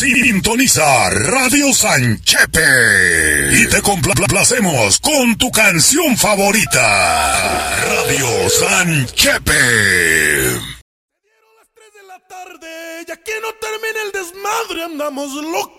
Sintoniza Radio Sanchepe y te complacemos con tu canción favorita. Radio Sanchepe. Dieron las 3 de la tarde y aquí no termina el desmadre, andamos locos.